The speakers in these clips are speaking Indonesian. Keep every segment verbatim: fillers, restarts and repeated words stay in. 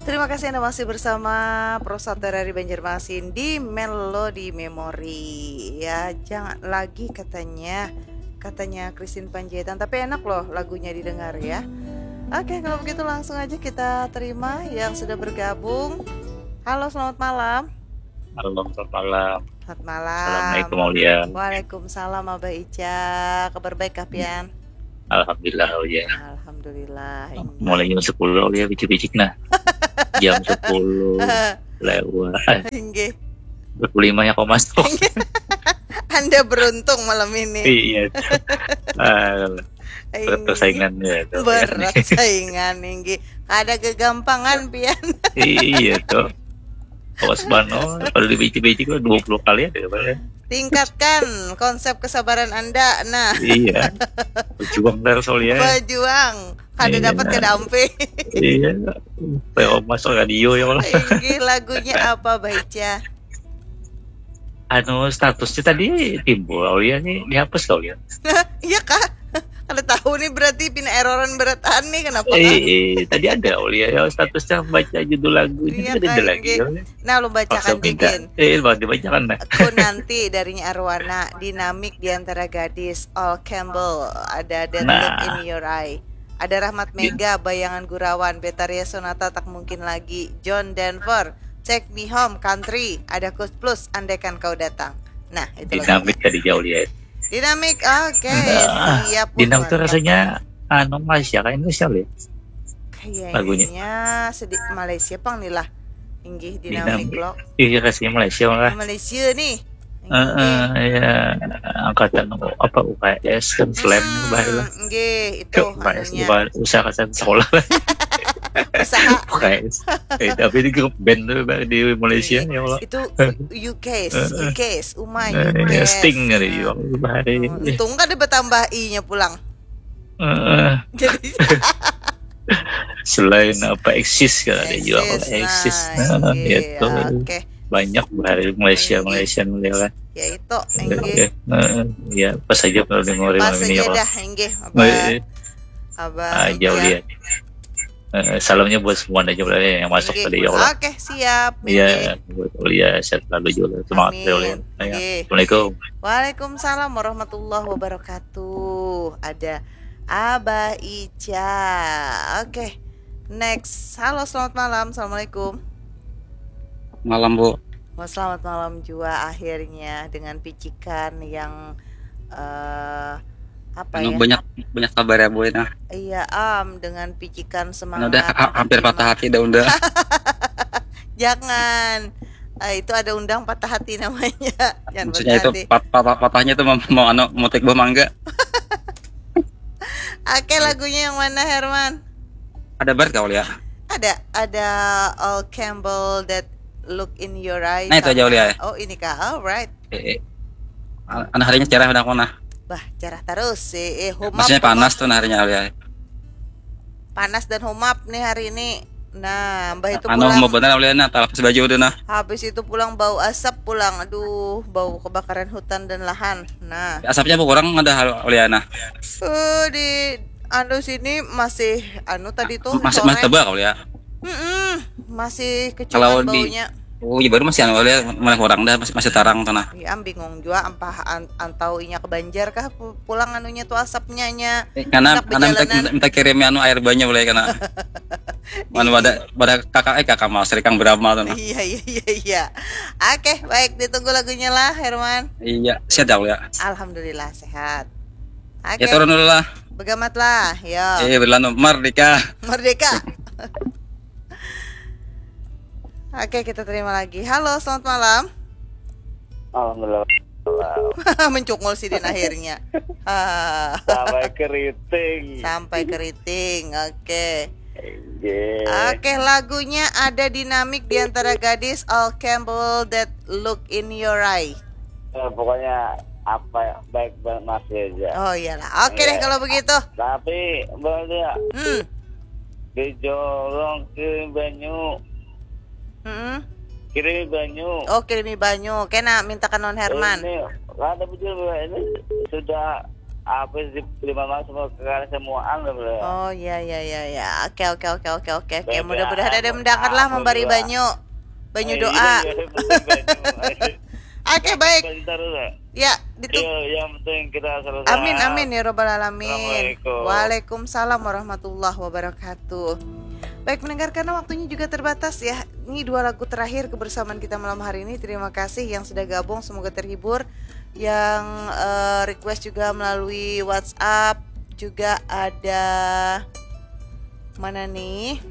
Terima kasih Anda masih bersama Prosata dari Banjarmasin di Melodi Memori. Ya, jangan lagi katanya katanya Christine Panjaitan, tapi enak loh lagunya didengar ya. Oke, kalau begitu langsung aja kita terima yang sudah bergabung. Halo, selamat malam. Halo, selamat malam. Selamat malam. Assalamualaikum Aulia. Waalaikumsalam Abah Ica. Kabar baik kah Pian? Alhamdulillah Aulia. Alhamdulillah. Mulai jam sepuluh Aulia bicik-bicik nah. Jam sepuluh lewat. Nggih. dua puluh lima ya kok masuk. Anda beruntung malam ini. Iya. Ah, berat persaingan ya. Berat saingan tinggi. Ada kegampangan Pian. Iya tuh. Awas bano, kalau dibicik-bicik lah dua puluh kali ada ya. Tingkatkan konsep kesabaran Anda. Nah. Iya. Berjuang terus Aulia. Berjuang. Kada Iya. dapat kedampe. Iya. Kayak masuk radio ya Allah. Ini lagunya apa Baica? Anu statusnya tadi timbul Aulia nih dihapus kau ya. Iya kah? Ada tahu nih berarti pina eroran beratan nih kenapa? Eh, eh tadi ada Aulia ya statusnya baca judul lagunya Iya, ada kan, lagi. gitu. Nah, lu bacakan dikit. Eh, mau dibacakan nah. Aku nanti darinya Arwana, dinamik di antara gadis, All Campbell, ada That Nah. Look in Your Eye. Ada Rahmat Mega, Bayangan Gurawan, Betaria Sonata Tak Mungkin Lagi, John Denver, Take Me Home, Country, ada Kus Plus, Andaikan Kau Datang. Nah, itu Dinamik tadi jauh lihat. Dinamik, oke, okay, Nah, siap. Dinamik itu rasanya anu Malaysia kan Indonesia ya. Kayaknya sedih Malaysia pang nih lah. Inggih dinamik lo. Iya rasanya Malaysia malah. Malaysia nih. Eh, uh, ya angkatan apa U K S kan slam hmm, bahaya. Nggih, itu U K S anunya. usaha kan sekolah. Usaha. U K S. Eh, tapi di grup band tuh di Malaysia ya Allah. Itu U K S, U K S, Umay U K S. Sting kali ya bahaya. Untung kan ada bertambah i-nya pulang. Uh, Jadi selain apa eksis kan ada juga apa eksis nah, itu okay. Banyak bahari Malaysia Malaysia Malaysia ya itu enggak ya pas saja kalau dengerin pas ini saja dah enggih abah abah aja lihat salamnya buat semua aja yang masuk tadi ya Allah. Oke, siap. Iya, buat Aulia sehat selalu juga. Semangat Aulia. Assalamualaikum. Waalaikumsalam warahmatullahi wabarakatuh. Ada Abah Ica. Oke. Next. Halo, selamat malam. Assalamualaikum. Malam, Bu. Oh, selamat malam juga akhirnya dengan picikan yang uh, apa anu, ya? Banyak banyak kabar ya, Bu. Nah. Iya, am dengan picikan semangat. Udah ha- hampir patah hati dah undang. Jangan. Ah, itu ada undang patah hati namanya. Jangan maksudnya itu pat- pat- patahnya tuh mau mau anu mau take bom mangga. Oke, lagunya yang mana Herman? Ada bar kau lihat? Ada ada All Campbell, That Look in Your Eyes. Nah, itu aja lihat. Oh, ini kah? Alright. Eh, eh. Anak harinya cerah udah kona. Bah, cerah terus sih. Eh, humap. Maksudnya panas tuh nah harinya lihat. Panas dan humap nih hari ini. Nah, Mbah itu anu, pulang. Anu mau bener lihat nah, lepas baju udah nah. Habis itu pulang bau asap pulang. Aduh, bau kebakaran hutan dan lahan. Nah. Asapnya bu kurang ada lihat nah. Uh, di anu sini masih anu tadi tuh masih masih tebal kau lihat. Mm-mm, masih keciuman baunya. Oh iya baru masih anu lihat malah kurang dah masih masih tarang tanah. Iya bingung juga ampah an, antau inya ke Banjar kah pulang anunya tuh asapnya nya. Eh, karena karena minta, minta kirim anu air banyak boleh karena. Mana pada pada kakak eh kakak mau serikang berama tuh. Nah. Iya iya iya iya. Oke, baik ditunggu lagunya lah Herman. Iya, sehat ya. Alhamdulillah sehat. Oke. Ya turun dulu lah. Begamatlah, ya. Eh berlanu merdeka. Merdeka. Oke, kita terima lagi. Halo, selamat malam. Alhamdulillah. Mencungul sih din akhirnya. Sampai keriting. Sampai keriting. Oke. Yeah. Oke, lagunya ada dinamik di antara gadis, All Campbell, That Look in Your Eye. Nah, pokoknya apa ya, baik-baik masih aja. Oh iyalah. Oke yeah. deh kalau begitu. Tapi banyak. Hmm. Dijolong ke banyu. Hmm. Kirimi banyu. Oh, kirimi banyu. Kena minta ke non Herman. Ini ada betul ini sudah apa sih lima malam semua kekal semuaan loh bro. Oh iya iya iya ya. Oke oke oke oke oke oke. Baik, Mudah-mudahan ya, ada aku- mendengarlah aku memberi juga. banyu. Banyu Iya, doa. iya, banyu. Oke baik. Bentar, Bro. Ya, ditu- Iya, yang penting kita selalu Amin sehat. amin ya robbal alamin. Assalamualaikum. Waalaikumsalam warahmatullahi wabarakatuh. Baik mendengar karena waktunya juga terbatas ya. Ini dua lagu terakhir kebersamaan kita malam hari ini. Terima kasih yang sudah gabung, semoga terhibur. Yang eh, request juga melalui WhatsApp juga ada mana nih?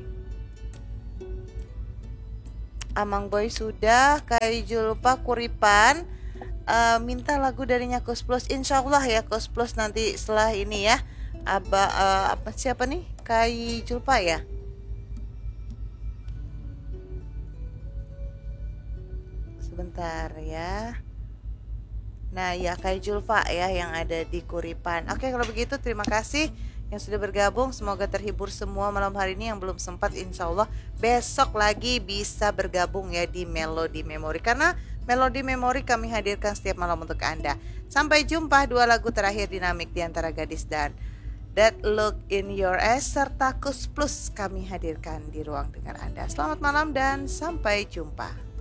Amang Boy sudah, Kai Julpa Kuripan. Eh, minta lagu darinya Kos Plus, insya Allah ya Kos Plus nanti setelah ini ya. Aba eh, apa siapa nih? Kai Julpa ya. Sebentar ya. Nah ya Kai Julfa ya yang ada di Kuripan. Oke kalau begitu terima kasih yang sudah bergabung. Semoga terhibur semua malam hari ini. Yang belum sempat insya Allah besok lagi bisa bergabung ya di Melody Memory. Karena Melody Memory kami hadirkan setiap malam untuk Anda. Sampai jumpa, dua lagu terakhir dinamik di antara gadis dan That Look in Your Eyes serta Kus Plus kami hadirkan di ruang dengar Anda. Selamat malam dan sampai jumpa.